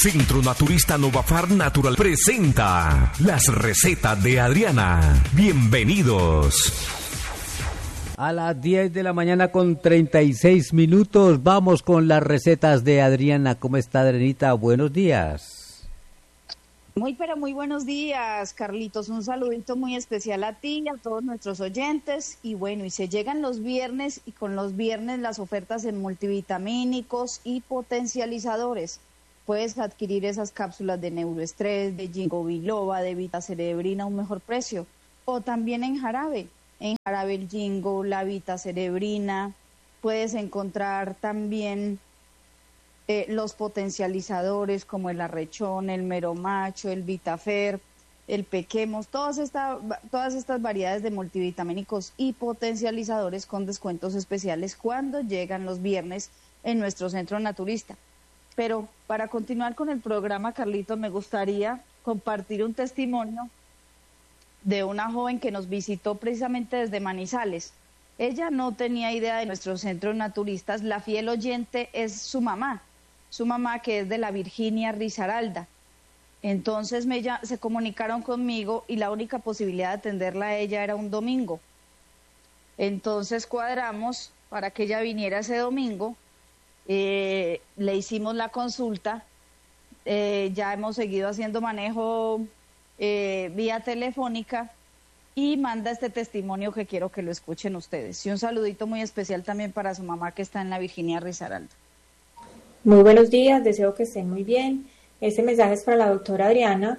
Centro Naturista Novafar Natural presenta las recetas de Adriana. Bienvenidos. A las 10 de la mañana con 36 minutos vamos con las recetas de Adriana. ¿Cómo está, Adrenita? Buenos días. Muy buenos días, Carlitos. Un saludito muy especial a ti y a todos nuestros oyentes. Y bueno, y se llegan los viernes y con los viernes las ofertas en multivitamínicos y potencializadores. Puedes adquirir esas cápsulas de Neuroestrés, de Ginkgo biloba, de Vitacerebrina a un mejor precio. O también en jarabe el Ginkgo, la Vitacerebrina. Puedes encontrar también los potencializadores como el arrechón, el meromacho, el Vitafer, el pequemos, todas estas variedades de multivitamínicos y potencializadores con descuentos especiales cuando llegan los viernes en nuestro centro naturista. Pero para continuar con el programa, Carlitos, me gustaría compartir un testimonio de una joven que nos visitó precisamente desde Manizales. Ella no tenía idea de nuestros centros naturistas. La fiel oyente es su mamá que es de la Virginia Risaralda. Entonces se comunicaron conmigo y la única posibilidad de atenderla a ella era un domingo. Entonces cuadramos para que ella viniera ese domingo, le hicimos la consulta, ya hemos seguido haciendo manejo vía telefónica y manda este testimonio que quiero que lo escuchen ustedes. Y un saludito muy especial también para su mamá que está en la Virginia Risaralda. Muy buenos días, deseo que estén muy bien. Este mensaje es para la doctora Adriana,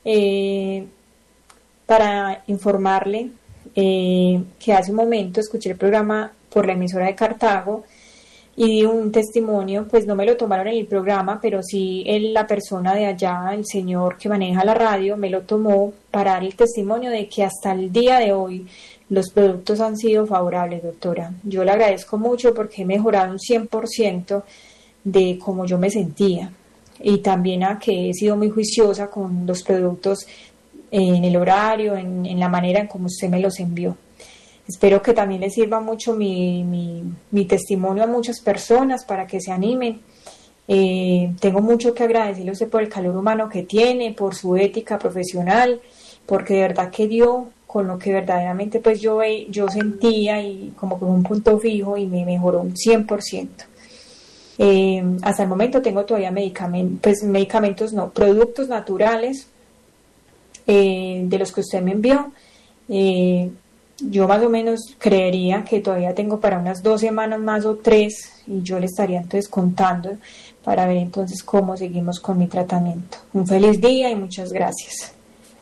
para informarle que hace un momento escuché el programa por la emisora de Cartago y di un testimonio, pues no me lo tomaron en el programa, pero sí la persona de allá, el señor que maneja la radio, me lo tomó para dar el testimonio de que hasta el día de hoy los productos han sido favorables, doctora. Yo le agradezco mucho porque he mejorado un 100% de cómo yo me sentía y también a que he sido muy juiciosa con los productos en el horario, en la manera en cómo usted me los envió. Espero que también le sirva mucho mi testimonio a muchas personas para que se animen. Tengo mucho que agradecerle a usted por el calor humano que tiene, por su ética profesional, porque de verdad que dio con lo que verdaderamente pues yo sentía y como con un punto fijo y me mejoró un 100%. Hasta el momento tengo todavía productos naturales de los que usted me envió. Yo más o menos creería que todavía tengo para unas 2 semanas más o 3 y yo le estaría entonces contando para ver entonces cómo seguimos con mi tratamiento. Un feliz día y muchas gracias.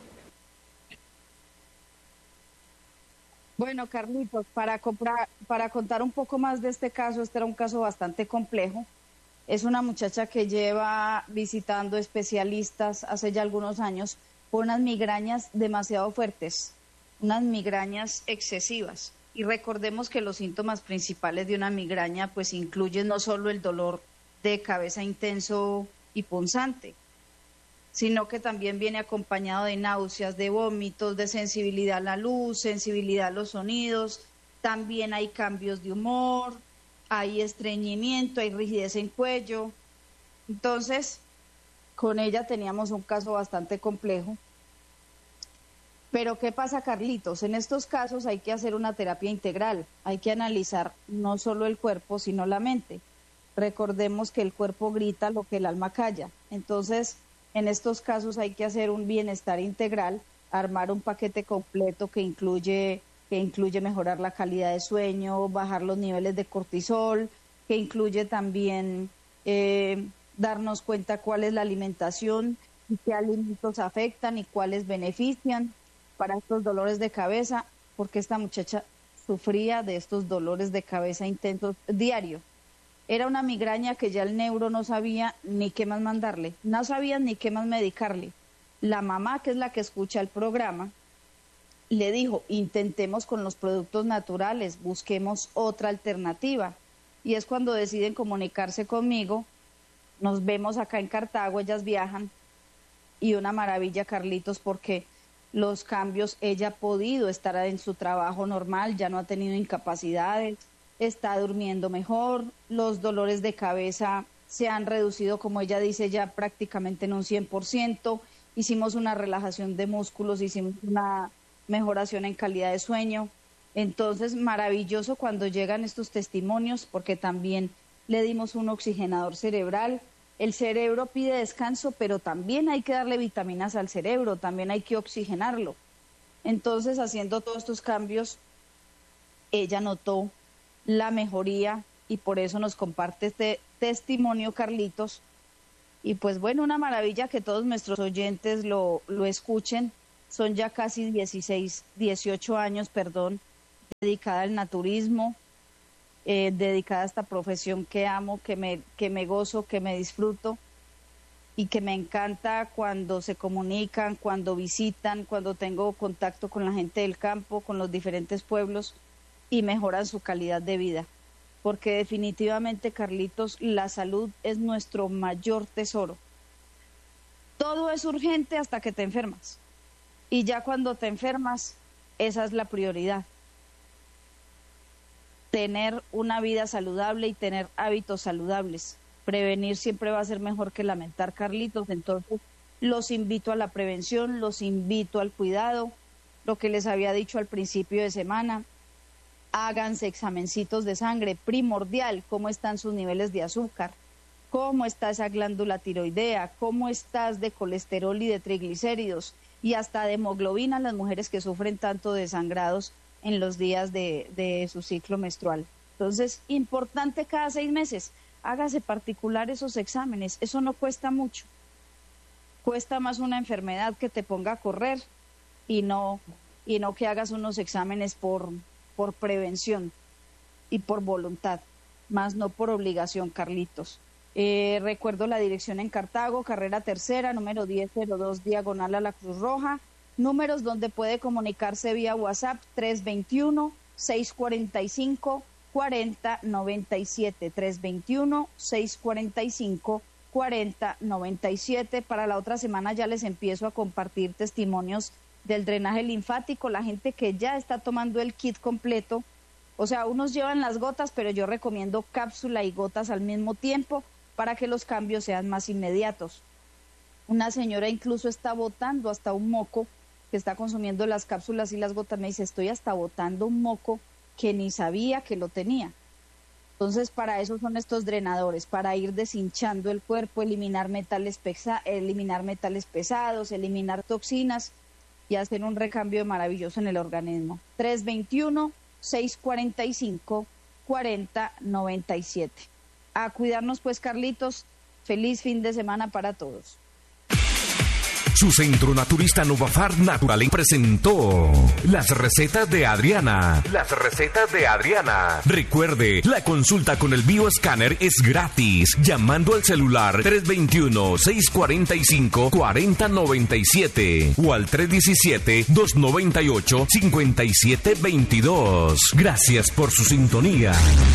Bueno, Carlitos, para contar un poco más de este caso, este era un caso bastante complejo. Es una muchacha que lleva visitando especialistas hace ya algunos años por unas migrañas demasiado fuertes, unas migrañas excesivas. Y recordemos que los síntomas principales de una migraña pues incluyen no solo el dolor de cabeza intenso y punzante, sino que también viene acompañado de náuseas, de vómitos, de sensibilidad a la luz, sensibilidad a los sonidos. También hay cambios de humor, hay estreñimiento, hay rigidez en cuello. Entonces, con ella teníamos un caso bastante complejo. Pero ¿qué pasa, Carlitos? En estos casos hay que hacer una terapia integral, hay que analizar no solo el cuerpo, sino la mente. Recordemos que el cuerpo grita lo que el alma calla. Entonces, en estos casos hay que hacer un bienestar integral, armar un paquete completo que incluye mejorar la calidad de sueño, bajar los niveles de cortisol, que incluye también darnos cuenta cuál es la alimentación y qué alimentos afectan y cuáles benefician para estos dolores de cabeza, porque esta muchacha sufría de estos dolores de cabeza intensos diario. Era una migraña que ya el neuro no sabía ni qué más mandarle, no sabían ni qué más medicarle. La mamá, que es la que escucha el programa, le dijo, intentemos con los productos naturales, busquemos otra alternativa. Y es cuando deciden comunicarse conmigo, nos vemos acá en Cartago, ellas viajan, y una maravilla, Carlitos, porque los cambios, ella ha podido estar en su trabajo normal, ya no ha tenido incapacidades, está durmiendo mejor, los dolores de cabeza se han reducido, como ella dice, ya prácticamente en un 100%. Hicimos una relajación de músculos, hicimos una mejoración en calidad de sueño. Entonces, maravilloso cuando llegan estos testimonios, porque también le dimos un oxigenador cerebral. El cerebro pide descanso, pero también hay que darle vitaminas al cerebro, también hay que oxigenarlo. Entonces, haciendo todos estos cambios, ella notó la mejoría y por eso nos comparte este testimonio, Carlitos. Y pues bueno, una maravilla que todos nuestros oyentes lo escuchen. Son ya casi 18 años, dedicada al naturismo, dedicada a esta profesión que amo, que me gozo, que me disfruto y que me encanta cuando se comunican, cuando visitan, cuando tengo contacto con la gente del campo, con los diferentes pueblos y mejoran su calidad de vida. Porque definitivamente, Carlitos, la salud es nuestro mayor tesoro. Todo es urgente hasta que te enfermas. Y ya cuando te enfermas, esa es la prioridad. Tener una vida saludable y tener hábitos saludables. Prevenir siempre va a ser mejor que lamentar, Carlitos. Entonces, los invito a la prevención, los invito al cuidado. Lo que les había dicho al principio de semana, háganse examencitos de sangre, primordial, cómo están sus niveles de azúcar, cómo está esa glándula tiroidea, cómo estás de colesterol y de triglicéridos y hasta de hemoglobina, las mujeres que sufren tanto de sangrados en los días de su ciclo menstrual. Entonces, importante cada 6 meses, hágase particular esos exámenes, eso no cuesta mucho, cuesta más una enfermedad que te ponga a correr y no que hagas unos exámenes por prevención y por voluntad, más no por obligación, Carlitos. Recuerdo la dirección en Cartago, carrera tercera, número 1002, diagonal a la Cruz Roja. Números donde puede comunicarse vía WhatsApp, 321-645-4097, 321-645-4097. Para la otra semana ya les empiezo a compartir testimonios del drenaje linfático, la gente que ya está tomando el kit completo. O sea, unos llevan las gotas, pero yo recomiendo cápsula y gotas al mismo tiempo para que los cambios sean más inmediatos. Una señora incluso está botando hasta un moco, que está consumiendo las cápsulas y las gotas, me dice, estoy hasta botando un moco que ni sabía que lo tenía. Entonces, para eso son estos drenadores, para ir deshinchando el cuerpo, eliminar metales pesados, eliminar toxinas y hacer un recambio maravilloso en el organismo. 321-645-4097. A cuidarnos pues, Carlitos. Feliz fin de semana para todos. Su centro naturista Novafar Natural presentó las recetas de Adriana. Las recetas de Adriana. Recuerde, la consulta con el bioescáner es gratis. Llamando al celular 321-645-4097 o al 317-298-5722. Gracias por su sintonía.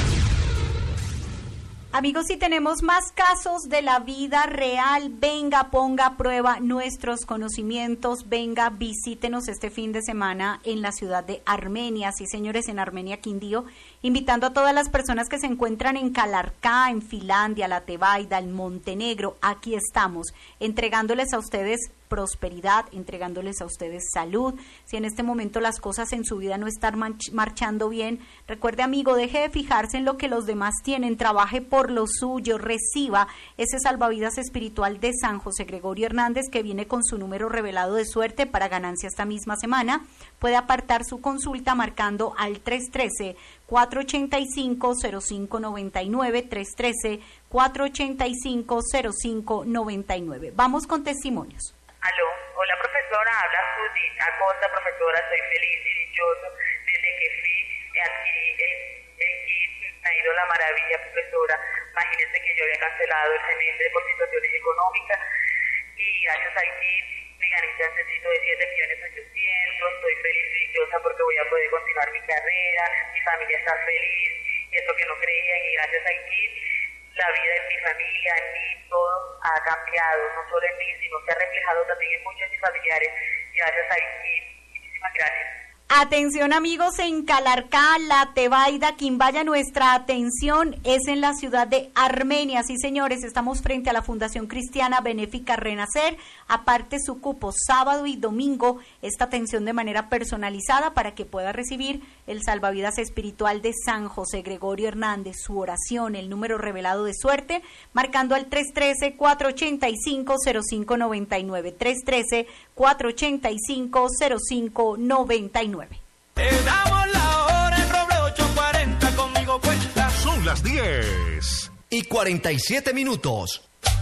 Amigos, si tenemos más casos de la vida real, venga, ponga a prueba nuestros conocimientos, venga, visítenos este fin de semana en la ciudad de Armenia, sí señores, en Armenia, Quindío, invitando a todas las personas que se encuentran en Calarcá, en Finlandia, La Tebaida, en Montenegro, aquí estamos, entregándoles a ustedes prosperidad, entregándoles a ustedes salud. Si en este momento las cosas en su vida no están marchando bien, recuerde, amigo, deje de fijarse en lo que los demás tienen, trabaje por lo suyo, reciba ese salvavidas espiritual de San José Gregorio Hernández, que viene con su número revelado de suerte para ganancia esta misma semana. Puede apartar su consulta marcando al 313-485-0599, 313-485-0599. Vamos con testimonios. Aló, hola profesora, habla Judith Acosta, profesora, soy feliz y dichoso desde que fui adquirí el kit, me ha ido la maravilla, profesora. Imagínense que yo había cancelado el semestre por situaciones económicas y gracias al kit me gané un chancecito de 7.800.000, estoy feliz y dichosa porque voy a poder continuar mi carrera, mi familia está feliz, eso que no creían, y gracias al kit la vida en mi familia, en mí, todo ha cambiado, no solo en mí, sino que ha reflejado también en muchos de mis familiares, gracias a ti. Muchísimas gracias. Atención amigos, en Calarcá, La Tebaida, Quimbaya, nuestra atención es en la ciudad de Armenia. Sí, señores, estamos frente a la Fundación Cristiana Benéfica Renacer. Aparte su cupo sábado y domingo, esta atención de manera personalizada para que pueda recibir el salvavidas espiritual de San José Gregorio Hernández, su oración, el número revelado de suerte, marcando al 313-485-0599, 313-485-0599. Te damos la hora en Roble 840, conmigo cuenta. Son las 10:47.